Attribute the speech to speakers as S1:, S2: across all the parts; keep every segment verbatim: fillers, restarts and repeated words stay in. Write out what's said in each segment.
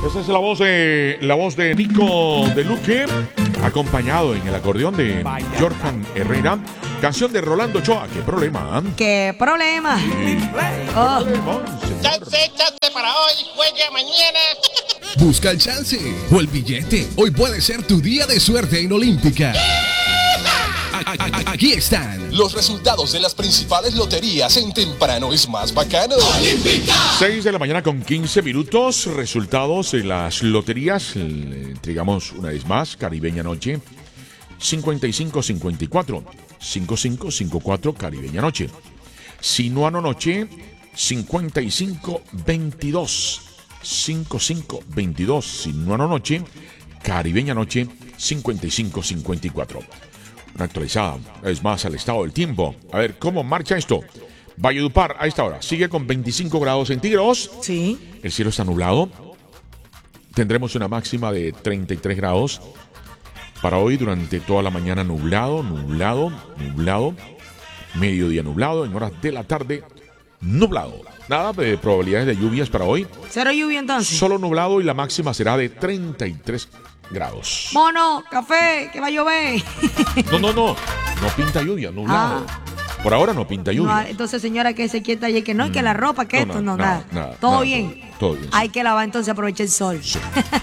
S1: Esa es la voz de la voz de Nico de Luque, acompañado en el acordeón de Jorjan Herrera. Canción de Rolando Ochoa. ¿Qué problema?
S2: ¿Qué problema?
S1: Sí.
S2: Oh.
S3: Chance, chance para hoy, juegue mañana.
S4: Busca el chance o el billete. Hoy puede ser tu día de suerte en Olímpica. Aquí están los resultados de las principales loterías en Temprano es Más Bacano. ¡Olímpica!
S1: seis de la mañana con quince minutos. Resultados de las loterías. Le entregamos una vez más. Caribeña Noche. cincuenta y cinco cincuenta y cuatro. cincuenta y cinco cincuenta y cuatro. Caribeña Noche. Sinuano Noche. cincuenta y cinco veintidós. cincuenta y cinco veintidós. Sinuano Noche. Caribeña Noche. cincuenta y cinco cincuenta y cuatro. Una actualizada, es más, al estado del tiempo. A ver, ¿cómo marcha esto? Valledupar, a esta hora, sigue con veinticinco grados centígrados.
S2: Sí.
S1: El cielo está nublado. Tendremos una máxima de treinta y tres grados. Para hoy, durante toda la mañana, nublado, nublado, nublado. Mediodía nublado, en horas de la tarde, nublado. Nada de probabilidades de lluvias para hoy.
S2: ¿Cero lluvia entonces?
S1: Solo nublado y la máxima será de treinta y tres grados.
S2: Mono, café, que va a llover.
S1: No, no, no. No pinta lluvia, nublado.
S2: Ah.
S1: Por ahora no pinta lluvia.
S2: No, entonces, señora, que se quieta y que no, y que la ropa, que
S1: No,
S2: esto,
S1: no,
S2: no,
S1: nada,
S2: nada.
S1: nada,
S2: Todo
S1: nada,
S2: bien.
S1: todo- todo bien, sí.
S2: Hay que lavar, entonces aprovecha el sol.
S1: Sí.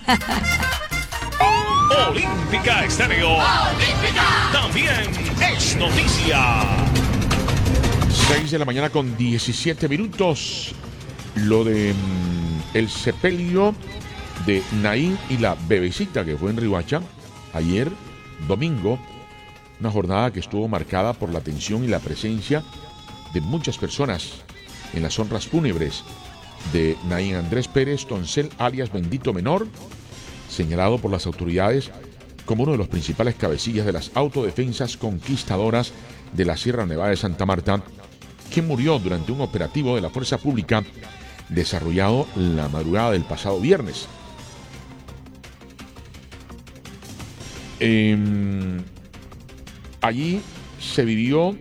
S5: Olímpica Estéreo. También es noticia.
S1: seis de la mañana con diecisiete minutos. Lo de mm, el sepelio de Naín y la bebecita que fue en Riohacha ayer, domingo. Una jornada que estuvo marcada por la atención y la presencia de muchas personas en las honras fúnebres de Naín Andrés Pérez Toncel, alias Bendito Menor, señalado por las autoridades como uno de los principales cabecillas de las autodefensas conquistadoras de la Sierra Nevada de Santa Marta, quien murió durante un operativo de la Fuerza Pública desarrollado la madrugada del pasado viernes. Eh, allí se vivió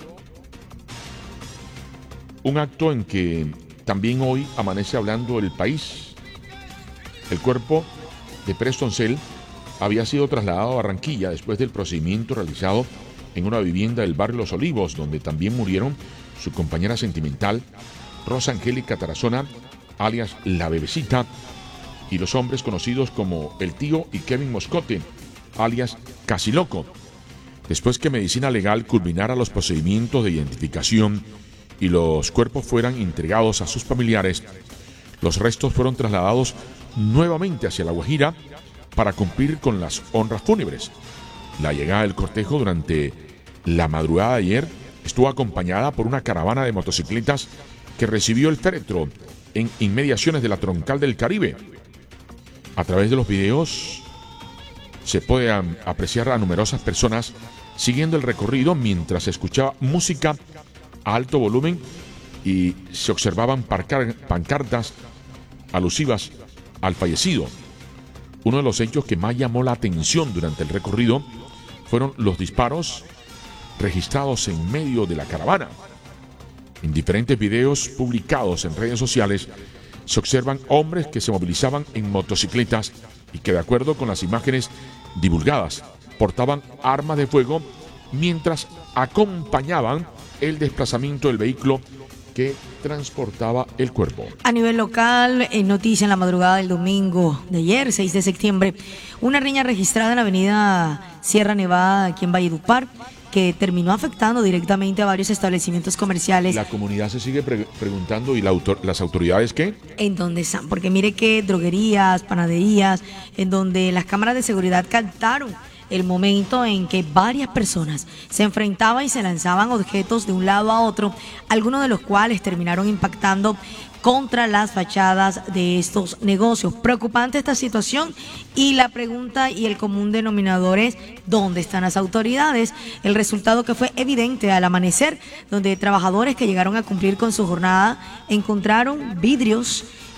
S1: un acto en que también hoy amanece hablando el país. El cuerpo de Pérez Toncel había sido trasladado a Barranquilla después del procedimiento realizado en una vivienda del barrio Los Olivos, donde también murieron su compañera sentimental, Rosa Angélica Tarazona, alias La Bebecita, y los hombres conocidos como El Tío y Kevin Moscote, alias Casi Loco. Después que Medicina Legal culminara los procedimientos de identificación y los cuerpos fueran entregados a sus familiares, los restos fueron trasladados nuevamente hacia La Guajira para cumplir con las honras fúnebres. La llegada del cortejo durante la madrugada de ayer estuvo acompañada por una caravana de motocicletas que recibió el féretro en inmediaciones de la Troncal del Caribe. A través de los videos se puede um, apreciar a numerosas personas siguiendo el recorrido mientras se escuchaba música a alto volumen y se observaban parcar- pancartas alusivas al fallecido. Uno de los hechos que más llamó la atención durante el recorrido fueron los disparos registrados en medio de la caravana. En diferentes videos publicados en redes sociales se observan hombres que se movilizaban en motocicletas y que, de acuerdo con las imágenes divulgadas, portaban armas de fuego mientras acompañaban el desplazamiento del vehículo que transportaba el cuerpo.
S2: A nivel local, en noticia en la madrugada del domingo de ayer, seis de septiembre, una riña registrada en la avenida Sierra Nevada, aquí en Valledupar, que terminó afectando directamente a varios establecimientos comerciales.
S1: La comunidad se sigue pre- preguntando, ¿y la autor- las autoridades qué?
S2: En donde están, porque mire que droguerías, panaderías, en donde las cámaras de seguridad captaron el momento en que varias personas se enfrentaban y se lanzaban objetos de un lado a otro, algunos de los cuales terminaron impactando contra las fachadas de estos negocios. Preocupante esta situación, y la pregunta y el común denominador es ¿dónde están las autoridades? El resultado que fue evidente al amanecer, donde trabajadores que llegaron a cumplir con su jornada encontraron vidrios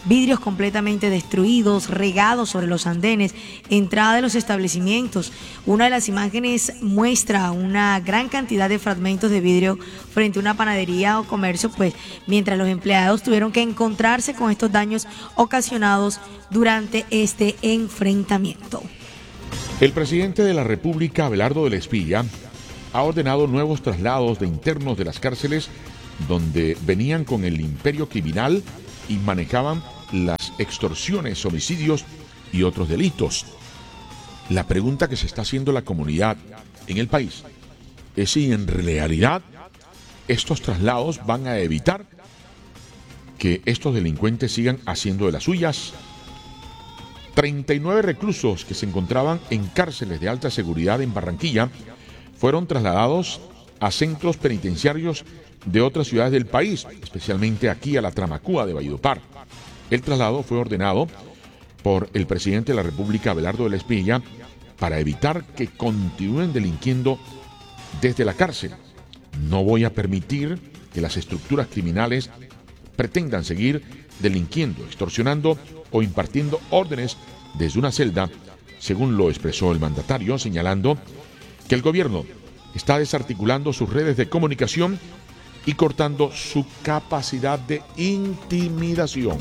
S2: vidrios completamente destruidos, regados sobre los andenes, entrada de los establecimientos. Una de las imágenes muestra una gran cantidad de fragmentos de vidrio frente a una panadería o comercio, pues mientras los empleados tuvieron que encontrarse con estos daños ocasionados durante este enfrentamiento.
S1: El presidente de la República, Abelardo del Espilla, ha ordenado nuevos traslados de internos de las cárceles donde venían con el imperio criminal y manejaban las extorsiones, homicidios y otros delitos. La pregunta que se está haciendo la comunidad en el país es si en realidad estos traslados van a evitar que estos delincuentes sigan haciendo de las suyas. treinta y nueve reclusos que se encontraban en cárceles de alta seguridad en Barranquilla fueron trasladados a centros penitenciarios de otras ciudades del país, especialmente aquí a la Tramacúa de Valledupar. El traslado fue ordenado por el presidente de la República, Abelardo del Espilla, para evitar que continúen delinquiendo desde la cárcel. No voy a permitir que las estructuras criminales pretendan seguir delinquiendo, extorsionando o impartiendo órdenes desde una celda, según lo expresó el mandatario, señalando que el gobierno está desarticulando sus redes de comunicación y cortando su capacidad de intimidación.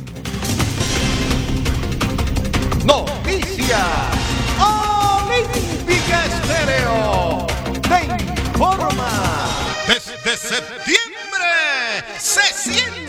S6: Noticias Olímpica Estéreo te informa. Desde septiembre se siente